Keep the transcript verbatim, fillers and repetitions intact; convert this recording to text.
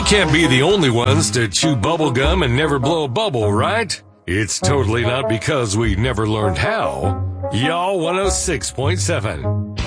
can't be the only ones to chew bubble gum and never blow a bubble, right? It's totally not because we never learned how. Y'all one oh six point seven.